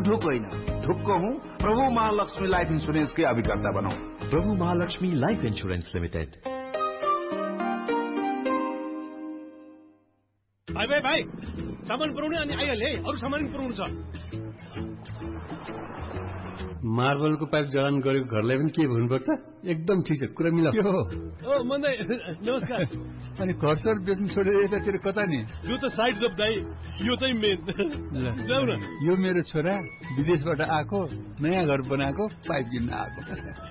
ढुक होइन, ढुक्क हूँ प्रभु महालक्ष्मी लाइफ इन्सुरेन्स के अभिकर्ता बनाऊ। प्रभु महालक्ष्मी लाइफ इन्सुरेन्स लिमिटेड। भाइ सामान पुर्याउने अनि आइहाले, अरू सामान पनि पुर्याउनु छ। मार्बलको पाइप जडान गरेको घरलाई पनि के भन्नुपर्छ? एकदम ठिक छ, कुरा मिलाऊ। ओ मन्दै नमस्कार। अनि घरसर बेच्नु छोडेर यतातिर कता नि? यो त साइड जब दाइ, यो चाहिँ मेन। जाऊ न। यो मेरो छोरा विदेशबाट आएको, नयाँ घर बनाएको, पाइप किन्न आएको।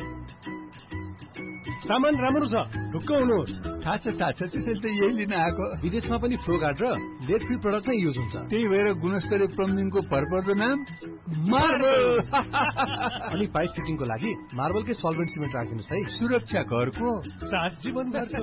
सामान राम्रो छ, ढुक्क हुनुहोस्। थाहा छ त्यसैले त यही लिन आएको। विदेशमा पनि फ्लो गार्ड र लेड फ्री प्रडक्ट नै युज हुन्छ। त्यही भएर गुणस्तरीय प्लम्बिङको भरपर्दो नाम मार्बल। अनि पाइप फिटिङको लागि मार्बलकै सल्भेन्ट सिमेन्ट राखिदिनुहोस् है। सुरक्षा घरको साथ जीवनभरको।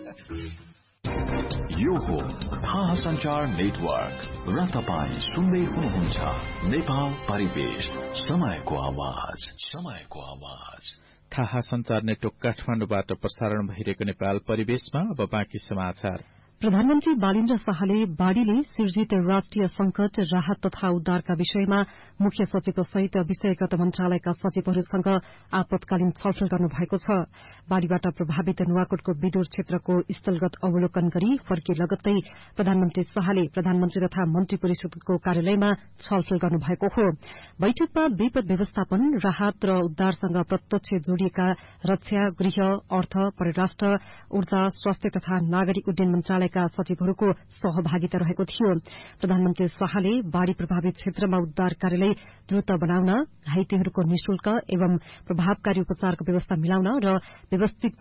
यो हो थाहा सञ्चार नेटवर्क र तपाईँ सुन्दै हुनुहुन्छ नेपाल परिवेश, समयको आवाज। थाहा सञ्चार नेटवर्क काठमाडौँबाट प्रसारण भइरहेको नेपाल परिवेशमा अब बाँकी समाचार। प्रधानमन्त्री बालिन्द्र शाहले बाढ़ीले सिर्जित राष्ट्रिय संकट, राहत तथा उद्धारका विषयमा मुख्य सचिवको सहित विषयगत मन्त्रालयका सचिवहरूसँग आपतकालीन छलफल गर्नुभएको छ। बाढ़ीबाट प्रभावित नुवाकोटको विदुर क्षेत्रको स्थलगत अवलोकन गरी फर्किए लगत्तै प्रधानमन्त्री शाहले प्रधानमन्त्री तथा मन्त्री परिषदको कार्यालयमा छलफल गर्नुभएको हो। बैठकमा विपद व्यवस्थापन, राहत र उद्धारसँग प्रत्यक्ष जोडिएका रक्षा, गृह, अर्थ, परराष्ट्र, ऊर्जा, स्वास्थ्य तथा नागरिक उड्डयन मन्त्रालय का सचिवहरूको सहभागिता रहेको थियो। प्रधानमन्त्री शाहले बाढ़ी प्रभावित क्षेत्रमा उद्धार कार्यालय द्रुत बनाउन, घाइतेहरूको निशुल्क एवं प्रभावकारी उपचारको व्यवस्था मिलाउन र विस्थापित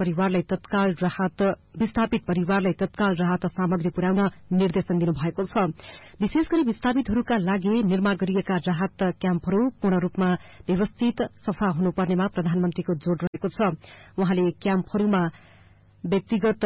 परिवारलाई तत्काल राहत सामग्री पुर्याउन निर्देशन दिनुभएको छ। विशेष गरी विस्थापितहरूका लागि निर्माण गरिएका राहत क्याम्पहरू पूर्ण रूपमा व्यवस्थित, सफा हुनुपर्नेमा प्रधानमन्त्रीको जोड़ रहेको छ। उहाँले क्याम्पहरूमा व्यक्तिगत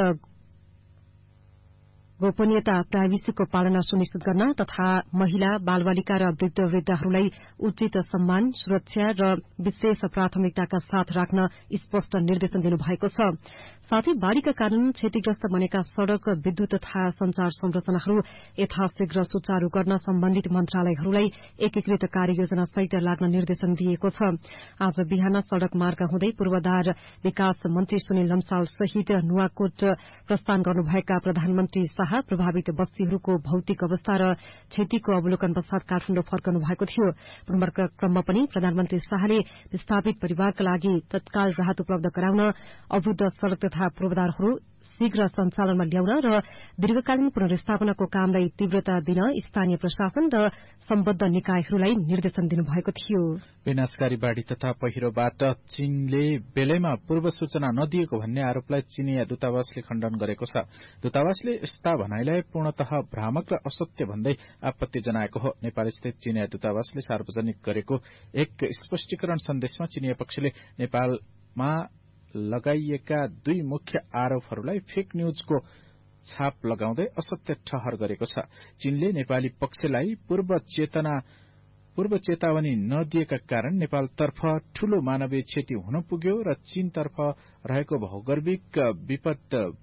गोपनीयता, प्राइभेसीको पालना सुनिश्चित गर्न तथा महिला, बालबालिका र वृद्धहरूलाई उचित सम्मान, सुरक्षा र विशेष प्राथमिकताका साथ राख्न स्पष्ट निर्देशन दिनुभएको छ। साथै बाढ़ीका कारण क्षतिग्रस्त बनेका सड़क, विद्युत तथा संचार संरचनाहरू यथाशीघ्र सुचारू गर्न सम्बन्धित मन्त्रालयहरूलाई एकीकृत कार्ययोजना सहित लाग्न निर्देशन दिएको छ। आज बिहान सड़क मार्ग हुँदै पूर्वाधार विकास मन्त्री सुनिल लम्साल सहित नुवाकोट प्रस्थान गर्नुभएका प्रधानमन्त्री शाह प्रभावित बस्तीहरूको भौतिक अवस्था र क्षतिको अवलोकन पश्चात काठमाडौँ फर्कनु भएको थियो। भ्रमणका क्रममा पनि प्रधानमन्त्री शाहले विस्थापित परिवारका लागि तत्काल राहत उपलब्ध गराउन, अवरुद्ध सड़क तथा पूर्वाधारहरू शीघ्र सञ्चालनमा ल्याउन र दीर्घकालीन पुनर्स्थापनाको कामलाई तीव्रता दिन स्थानीय प्रशासन र सम्बद्ध निकायहरूलाई निर्देशन दिनुभएको थियो। विनाशकारी बाढ़ी तथा पहिरोबाट चीनले बेलैमा पूर्व सूचना नदिएको भन्ने आरोपलाई चीनिया दूतावासले खण्डन गरेको छ। दूतावासले यस्ता भनाइलाई पूर्णतः भ्रामक र असत्य भन्दै आपत्ति जनाएको हो। नेपालस्थित चीनिया दूतावासले सार्वजनिक गरेको एक स्पष्टीकरण सन्देशमा चीनिया पक्षले नेपालमा लगाइएका दुई मुख्य आरोपहरूलाई फेक न्यूजको छाप लगाउँदै असत्य ठहर गरेको छ। चीनले नेपाली पक्षलाई पूर्व चेतावनी नदिएका कारण नेपालतर्फ ठूलो मानवीय क्षति हुन पुग्यो र चीनतर्फ रहेको भौगोलिक विपद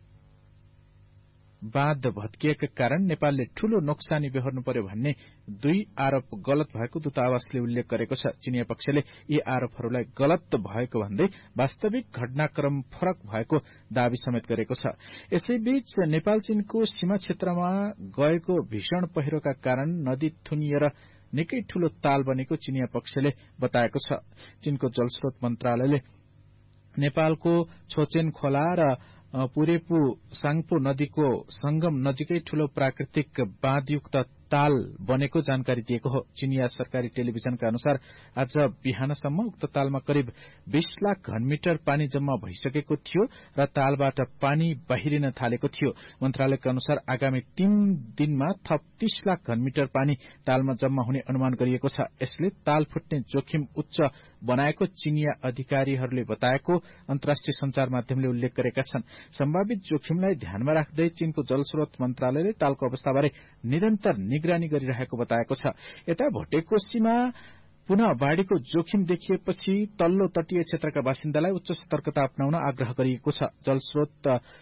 बाँध भत्किएका कारण नेपालले ठूलो नोक्सानी बेहोर्नु पर्यो भन्ने दुई आरोप गलत भएको दूतावासले उल्लेख गरेको छ। चीनिया पक्षले यी आरोपहरूलाई गलत भएको भन्दै वास्तविक घटनाक्रम फरक भएको दावी समेत गरेको छ। यसैबीच नेपाल चीनको सीमा क्षेत्रमा गएको भीषण पहिरोका कारण नदी थुनिएर निकै ठूलो ताल बनेको चीनिया पक्षले बताएको छ। चीनको जलस्रोत मन्त्रालयले नेपालको छोचेन खोला र पुरेपु साङपो नदीको संगम नजिकै ठूलो प्राकृतिक बाँधयुक्त ताल बनेको जानकारी दिएको हो। चीनिया सरकारी टेलिभिजनका अनुसार आज बिहानसम्म उक्त तालमा करिब 20 लाख घनमिटर पानी जम्मा भइसकेको थियो र तालबाट पानी बाहिरिन थालेको थियो। मन्त्रालयका अनुसार आगामी 3 दिनमा थप 30 लाख घनमिटर पानी तालमा जम्मा हुने अनुमान गरिएको छ। यसले ताल फुट्ने जोखिम उच्च बनाएको चीनिया अधिकारीहरूले बताएको अन्तर्राष्ट्रिय संचार माध्यमले उल्लेख गरेका छन्। सम्भावित जोखिमलाई ध्यानमा राख्दै चीनको जलस्रोत मन्त्रालयले तालको अवस्थाबारे निरन्तर निगरानी गरिरहेको बताएको छ। यता भोटेकोशीमा पुनः बाढ़ीको जोखिम देखिएपछि तल्लो तटीय क्षेत्रका बासिन्दालाई उच्च सतर्कता अपनाउन आग्रह गरिएको छ। जलस्रोत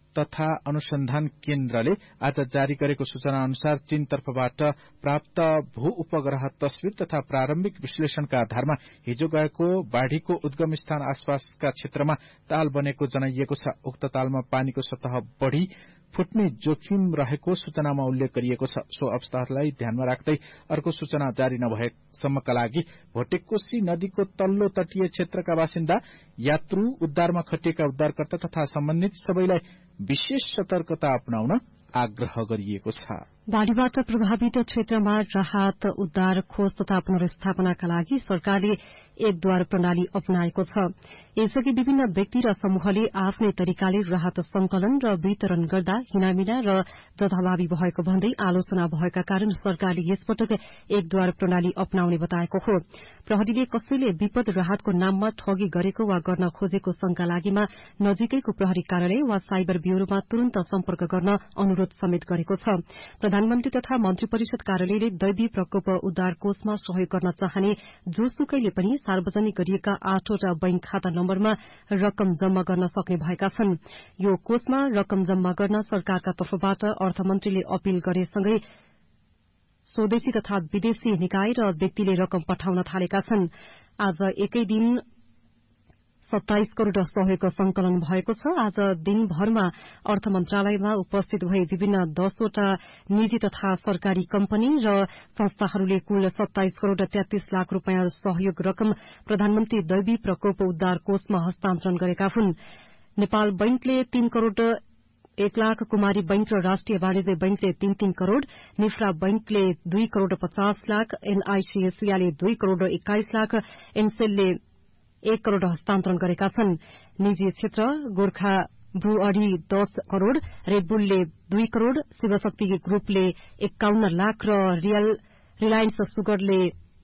तथा अनुसन्धान केन्द्रले आज जारी गरेको सूचना अनुसार चीन तर्फबाट प्राप्त भू उपग्रह तस्विर तथा प्रारम्भिक विश्लेषणका आधारमा हिजो गएको बाढ़ीको उद्गम स्थान आसपासका क्षेत्रमा ताल बनेको जनाइएको छ। उक्त तालमा पानीको सतह बढ़ी फुट्ने जोखिम रहेको सूचनामा उल्लेख गरिएको छ। सो अवस्थालाई ध्यानमा राख्दै अर्को सूचना जारी नभएसम्मका लागि भोटेकोशी नदीको तल्लो तटीय क्षेत्रका बासिन्दा, यात्रु, उद्धारमा खटिएका उद्धारकर्ता तथा सम्बन्धित सबैलाई विशेष सतर्कता अपनाउन आग्रह गरिएको छ। बाढ़ीबाट प्रभावित क्षेत्रमा राहत, उद्धार, खोज तथा पुनर्स्थापनाका लागि सरकारले एकद्वार प्रणाली अपनाएको छ। यसअघि विभिन्न व्यक्ति र समूहले आफ्नै तरिकाले राहत संकलन र वितरण गर्दा हिनामिना र जथाभावी भएको भन्दै आलोचना भएका कारण सरकारले यसपटक एकद्वार प्रणाली अपनाउने बताएको हो। प्रहरीले कसैले विपद राहतको नाममा ठगी गरेको वा गर्न खोजेको शंका लागेमा नजिकैको प्रहरी कार्यालय वा साइबर ब्यूरोमा तुरन्त सम्पर्क गर्न अनुरोध समेत गरेको छ। प्रधानमन्त्री तथा मन्त्री परिषद कार्यालयले दैवी प्रकोप उद्धार कोषमा सहयोग गर्न चाहने जोसुकैले पनि सार्वजनिक गरिएका 8वटा बैंक खाता नम्बरमा रकम जम्मा गर्न सक्ने भएका छन्। यो कोषमा रकम जम्मा गर्न सरकारका तर्फबाट अर्थमन्त्रीले अपील गरेसँगै स्वदेशी तथा विदेशी निकाय र व्यक्तिले रकम पठाउन थालेका छन्। आज एकै दिन 27 करोड़ सहयोग संकलन भएको छ। आज दिनभरमा अर्थ मन्त्रालयमा उपस्थित भई विभिन्न 10वटा निजी तथा सरकारी कम्पनी र संस्थाहरूले कुल 27 करोड़ 33 लाख रूपियाँ सहयोग रकम प्रधानमन्त्री दैवी प्रकोप उद्धार कोषमा हस्तान्तरण गरेका हुन्। नेपाल बैंकले 3 करोड़ 1 लाख, कुमारी बैंक र राष्ट्रिय वाणिज्य बैंकले 3-3 करोड़, निफ्रा बैंकले 2 करोड़ 50 लाख, एनआईसीएससीले 2 करोड़ 21 लाख, एनसेलले 1 करोड़ हस्तान्तरण गरेका छन्। निजी क्षेत्र गोर्खा ब्रुअरी 10 करोड़, रेडबुलले 2 करोड़, शिवशक्ति ग्रुपले 51 लाख र रिलायन्स सुगरले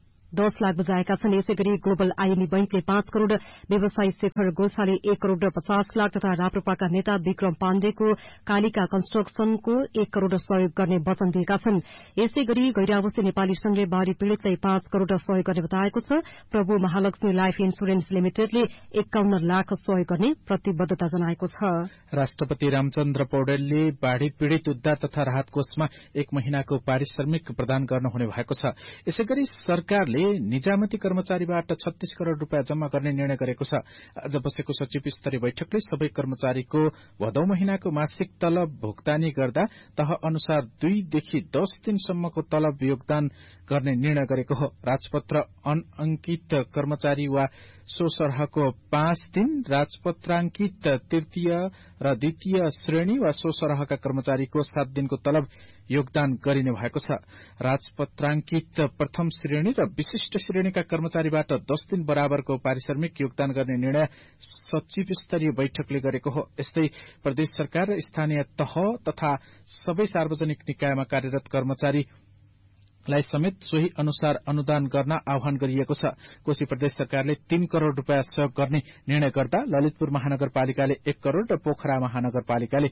10 लाख बुझाएका छन्। यसैगरी ग्लोबल आईएमई बैंकले 5 करोड़, व्यवसायी शेखर गोसाले 1 करोड़ 50 लाख तथा राप्रपाका नेता विक्रम पाण्डेको कालिका कन्स्ट्रक्सनको 1 करोड़ सहयोग गर्ने वचन दिएका छन्। यसैगरी गैरावसे नेपाली संघले बाढ़ी पीड़ितलाई 5 करोड़ सहयोग गर्ने बताएको छ। प्रभु महालक्ष्मी लाइफ इन्स्योरेन्स लिमिटेडले 51 लाख सहयोग गर्ने प्रतिबद्धता जनाएको छ। राष्ट्रपति रामचन्द्र पौडेलले बाढ़ी पीड़ित उद्धार तथा राहत कोषमा 1 महिनाको पारिश्रमिक प्रदान गर्न हुने भएको छ। यसैगरी सरकारले निजामती कर्मचारीबाट 36 करोड़ रूपियाँ जम्मा गर्ने निर्णय गरेको छ। आज बसेको सचिव स्तरीय बैठकले सबै कर्मचारीको भदौ महिनाको मासिक तलब भुक्तानी गर्दा तह अनुसार 2 देखि 10 दिनसम्मको तलब योगदान गर्ने निर्णय गरेको हो। राजपत्र अनअंकित कर्मचारी वा सो सरहको 5 दिन, राजपत्रांकित तृतीय र द्वितीय श्रेणी वा सो सरहका कर्मचारीको 7 दिनको तलब योगदान गरिने भएको छ। राजपत्रांकित प्रथम श्रेणी र विशिष्ट श्रेणीका कर्मचारीबाट 10 दिन बराबरको पारिश्रमिक योगदान गर्ने निर्णय सचिव स्तरीय बैठकले गरेको हो। यस्तै प्रदेश सरकार र स्थानीय तह तथा सबै सार्वजनिक निकायमा कार्यरत कर्मचारी लाई समेत सोही अनुसार अनुदान गर्न आह्वान गरिएको छ। कोशी प्रदेश सरकारले 3 करोड़ रूपियाँ सहयोग गर्ने निर्णय गर्दा ललितपुर महानगरपालिकाले 1 करोड़ र पोखरा महानगरपालिकाले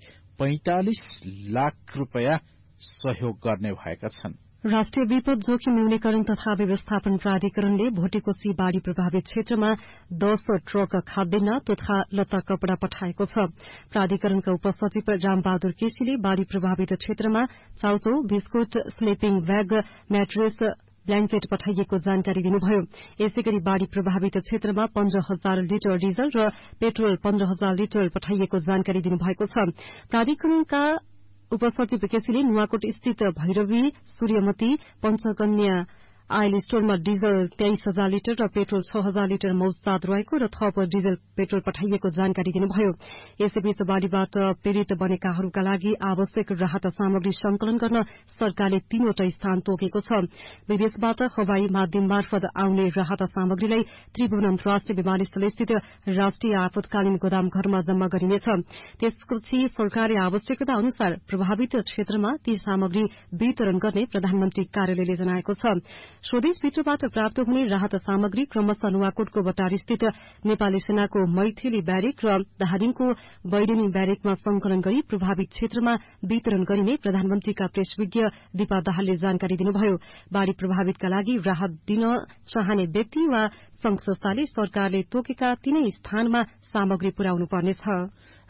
45 लाख रूपियाँ सहयोग गर्ने भएका छन्। राष्ट्रिय विपद जोखिम न्यूनीकरण तथा व्यवस्थापन प्राधिकरणले भोटेकोशी बाढ़ी प्रभावित क्षेत्रमा 10 ट्रक खाद्यान्न तथा लत्ता कपड़ा पठाएको छ। प्राधिकरणका उपसचिव रामबहादुर केसीले बाढ़ी प्रभावित क्षेत्रमा chow chow, biscuit, sleeping bag, mattress, blanket पठाइएको जानकारी दिनुभयो। यसैगरी बाढ़ी प्रभावित क्षेत्रमा 15,000 लिटर डिजल र पेट्रोल 15,000 लिटर पठाइएको जानकारी दिनुभएको छ। प्राधिकरणका उपसचिव केसीले नुवाकोट स्थित भैरवी, सूर्यमती, पञ्चकन्या आयल स्टोरमा डिजल 23,000 लिटर र पेट्रोल 6,000 लिटर मौजदात रहेको र थप डिजल पेट्रोल पठाइएको जानकारी दिनुभयो। यसैबीच बाढ़ीबाट पीड़ित बनेकाहरूका लागि आवश्यक राहत सामग्री संकलन गर्न सरकारले 3वटा स्थान तोकेको छ। विदेशबाट हवाई माध्यम मार्फत आउने राहत सामग्रीलाई त्रिभुवन अन्तर्राष्ट्रिय विमानस्थल स्थित राष्ट्रिय आपतकालीन गोदाम घरमा जम्मा गरिनेछ। त्यसपछि सरकारले आवश्यकता अनुसार प्रभावित क्षेत्रमा ती सामग्री वितरण गर्ने प्रधानमन्त्री कार्यालयले जनाएको छ। स्वदेशभित्रबाट प्राप्त हुने राहत सामग्री क्रमशः नुवाकोटको बटारस्थित नेपाली सेनाको मैथिली ब्यारेक र धादिङको बैडेनी ब्यारेकमा संकलन गरी प्रभावित क्षेत्रमा वितरण गरिने प्रधानमन्त्रीका प्रेस विज्ञ दीपा दाहालले जानकारी दिनुभयो। बाढ़ी प्रभावितका लागि राहत दिन चाहने व्यक्ति वा संघ संस्थाले सरकारले तोकेका 3 स्थानमा सामग्री पुर्याउनु पर्नेछ।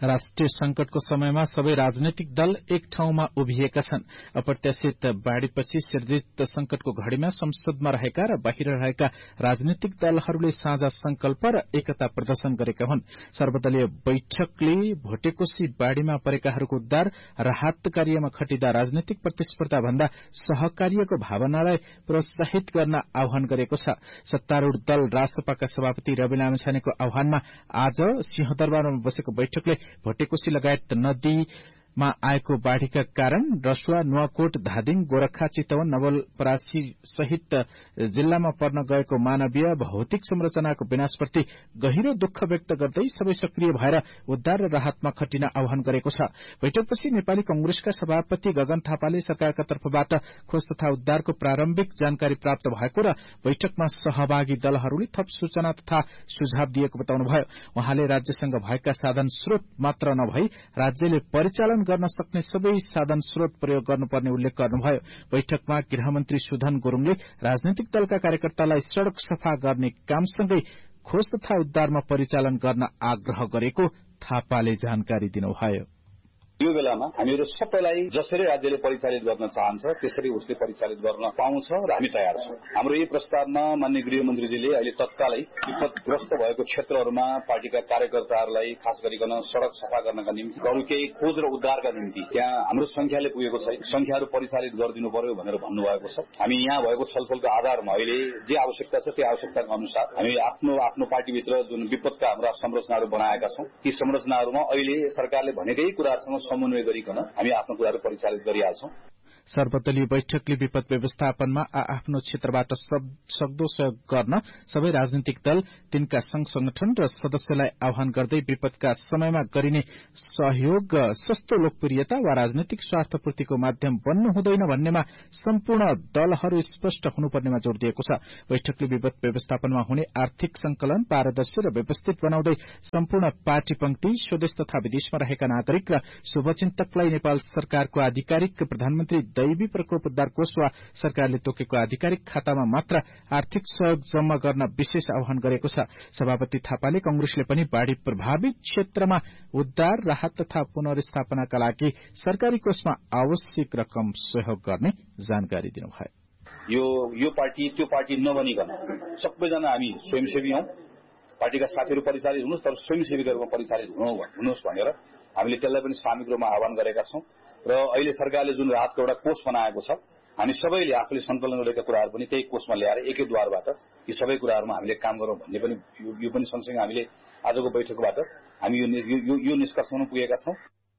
राष्ट्रिय संकटको समयमा सबै राजनैतिक दल एक ठाउँमा उभिएका छन्। अप्रत्याशित बाढ़ीपछि सिर्जित संकटको घड़ीमा संसदमा रहेका र बाहिर रहेका राजनैतिक दलहरूले साझा संकल्प र एकता प्रदर्शन गरेका हुन्। सर्वदलीय बैठकले भोटेकोशी बाढ़ीमा परेकाहरूको उद्धार राहत कार्यमा खटिँदा राजनैतिक प्रतिस्पर्धा भन्दा सहकार्यको भावनालाई प्रोत्साहित गर्न आह्वान गरेको छ। सत्तारूढ़ दल रासपाका सभापति रवि लामिछानेको आह्वानमा आज सिंहदरबारमा बसेको बैठकले भोटेकोशी लगायत नदीमा आएको बाढ़ीका कारण रसुवा, नुवाकोट, धादिङ, गोरखा, चितवन, नवलपरासी सहित जिल्लामा पर्न गएको मानवीय भौतिक संरचनाको विनाशप्रति गहिरो दुःख व्यक्त गर्दै सबै सक्रिय भएर उद्धार र राहतमा खटिन आह्वान गरेको छ। बैठकपछि नेपाली कंग्रेसका सभापति गगन थापाले सरकारका तर्फबाट खोज तथा उद्धारको प्रारम्भिक जानकारी प्राप्त भएको र बैठकमा सहभागी दलहरूले थप सूचना तथा सुझाव दिएको बताउनुभयो। उहाँले राज्यसँग भएका साधन स्रोत मात्र नभई राज्यले परिचालन गर्न सक्ने सबै साधन स्रोत प्रयोग गर्नुपर्ने उल्लेख गर्नुभयो। बैठकमा गृहमन्त्री सुधन गुरूङले राजनैतिक दलका कार्यकर्तालाई सड़क सफा गर्ने कामसँगै खोज तथा उद्धारमा परिचालन गर्न आग्रह गरेको थापाले जानकारी दिनुभयो। यो बेलामा हामीहरू सबैलाई जसरी राज्यले परिचालित गर्न चाहन्छ त्यसरी उसले परिचालित गर्न पाउँछ र हामी तयार छौं। हाम्रो यही प्रस्तावमा माननीय गृहमन्त्रीजीले अहिले तत्कालै विपदग्रस्त भएको क्षेत्रहरूमा पार्टीका कार्यकर्ताहरूलाई खास गरिकन सड़क सफा गर्नका निम्ति अरू केही खोज र उद्धारका निम्ति त्यहाँ हाम्रो संख्याले पुगेको छैन, संख्याहरू परिचालित गरिदिनु पर्यो भनेर भन्नुभएको छ। हामी यहाँ भएको छलफलको आधारमा अहिले जे आवश्यकता छ त्यो आवश्यकताको अनुसार हामी आफ्नो पार्टीभित्र जुन विपदका हाम्रा संरचनाहरू बनाएका छौं ती संरचनाहरूमा अहिले सरकारले भनेकै कुराहरूसँग समन्वय गरिकन हामी आफ्नो कुराहरू परिचालित गरिहाल्छौं। सर्वदलीय बैठकले विपद व्यवस्थापनमा आफ्नो क्षेत्रबाट सक्दो सहयोग गर्न सबै राजनीतिक दल, तिनका संघ संगठन र सदस्यलाई आह्वान गर्दै विपदका समयमा गरिने सहयोग सस्तो लोकप्रियता वा राजनीतिक स्वार्थपूर्तिको माध्यम बन्नु हुँदैन भन्नेमा सम्पूर्ण दलहरू स्पष्ट हुनुपर्नेमा जोड़ दिएको छ। बैठकले विपद व्यवस्थापनमा हुने आर्थिक संकलन पारदर्शी र व्यवस्थित बनाउँदै सम्पूर्ण पार्टी पंक्ति, स्वदेश तथा विदेशमा रहेका नागरिक र शुभचिन्तकलाई नेपाल सरकारको आधिकारिक प्रधानमन्त्री दैवी प्रकोप उद्धार कोष वा सरकारले तोकेको आधिकारिक खातामा मात्र आर्थिक सहयोग जम्मा गर्न विशेष आह्वान गरेको छ। सभापति थापाले कंग्रेसले पनि बाढ़ी प्रभावित क्षेत्रमा उद्धार, राहत तथा पुनर्स्थापनाका लागि सरकारी कोषमा आवश्यक रकम सहयोग गर्ने जानकारी दिनुभयो। यो पार्टी त्यो पार्टी नबनिकन सबैजना हामी स्वयंसेवी हौं, पार्टीका साथीहरू परिचालित हुनुहोस् तर स्वयंसेवीका रूपमा परिचालित हुनुहोस् भनेर हामीले त्यसलाई पनि सामूहिक रूपमा आह्वान गरेका छौं। र अहिले सरकारले जुन राहतको एउटा कोष बनाएको छ हामी सबैले आफूले सङ्कलन गरेका कुराहरू पनि त्यही कोषमा ल्याएर एकै द्वारबाट यी सबै कुराहरूमा हामीले काम गरौं भन्ने पनि यो पनि सँगसँगै हामीले आजको बैठकबाट हामी यो निष्कर्षमा पुगेका छौं।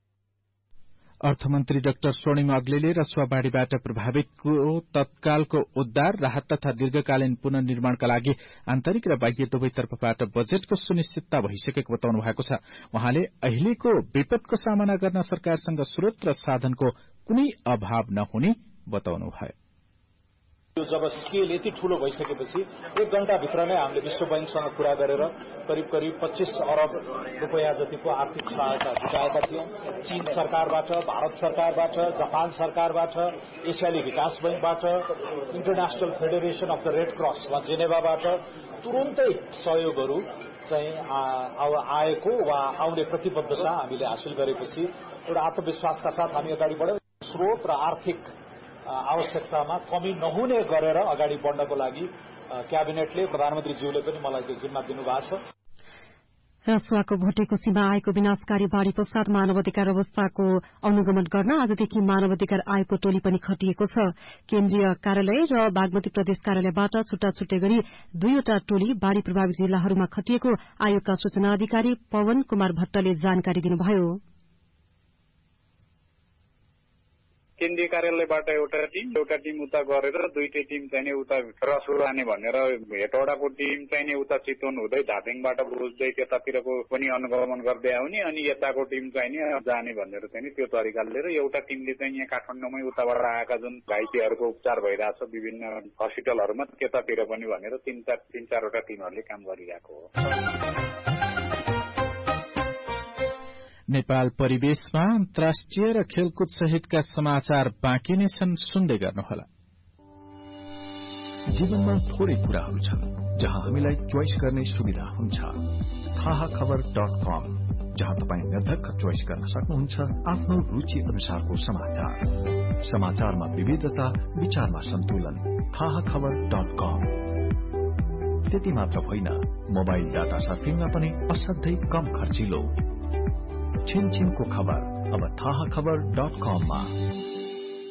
अर्थमन्त्री डाक्टर स्वर्णिम अग्लेले रसुवा बाढ़ीबाट प्रभावितको तत्कालको उद्धार, राहत तथा दीर्घकालीन पुनर्निर्माणका लागि आन्तरिक र बाह्य दुवैतर्फबाट बजेटको सुनिश्चितता भइसकेको बताउनु भएको छ। उहाँले अहिलेको विपदको सामना गर्न सरकारसँग स्रोत र साधनको कुनै अभाव नहुने बताउनुभयो। यो जब स्केल यति ठूलो भइसकेपछि 1 घण्टाभित्र नै हामीले विश्व बैंकसँग कुरा गरेर करिब 25 अरब रुपैयाँ जतिको आर्थिक सहायता जुटाएका थियौं। चीन सरकारबाट, भारत सरकारबाट, जापान सरकारबाट, एसियाली विकास बैंकबाट, international federation of the red cross वा जेनेभाबाट तुरुन्तै सहयोगहरू चाहिँ आएको वा आउने प्रतिबद्धता हामीले हासिल गरेपछि एउटा आत्मविश्वासका साथ हामी अगाडि बढ्यौं। स्रोत र आर्थिक आवश्यकतामा कमी नहुने गरेर अगाडि बढ्नको लागि क्याबिनेटले, प्रधानमन्त्रीज्यूले पनि मलाई त्यो जिम्मा दिनुभएको छ। रसुवाको भोटेकोशीमा आएको विनाशकारी बाढ़ी पश्चात मानवाधिकार अवस्थाको अनुगमन गर्न आजदेखि मानवाधिकार आयोगको टोली पनि खटिएको छ। केन्द्रीय कार्यालय र बागमती प्रदेश कार्यालयबाट छुट्टा छुट्टै गरी 2वटा टोली बाढ़ी प्रभावित जिल्लाहरूमा खटिएको आयोगका सूचना अधिकारी पवन कुमार भट्टले जानकारी दिनुभयो। केन्द्रीय कार्यालयबाट एउटा टिम उता गरेर 2टै टिम चाहिने उता रसुवा लाने भनेर हेटौडाको टिम चाहिने उता चितवन हुँदै धादिङबाट बुझ्दै त्यतातिरको पनि अनुगमन गर्दै आउने अनि यताको टिम चाहिने जाने भनेर चाहिँ त्यो तरिकाले र एउटा टिमले चाहिँ यहाँ काठमाडौँमै उताबाट आएका जुन घाइतेहरूको उपचार भइरहेछ विभिन्न हस्पिटलहरूमा त्यतातिर पनि भनेर 3-4वटा टिमहरूले काम गरिरहेको हो। नेपाल परिवेशमा अन्तर्राष्ट्रिय र खेलकुद सहितका समाचार बाँकी नै छन्, सुन्दै गर्नुहोला। जीवनमा थोरै कुराहरू छन् जहाँ हामीलाई चोइस गर्ने सुविधा हुन्छ। थाहाखबर.com जहाँ तपाईँ निर्धक्क चोइस गर्न सक्नुहुन्छ आफ्नो रुचि अनुसारको समाचार। समाचारमा विविधता, विचारमा सन्तुलन। थाहाखबर.com। त्यति मात्र होइन, मोबाइल डाटा सर्फिङमा पनि असाध्यै कम खर्चिलो। छिनछिनको खबर अब थाहाखबर.com मा।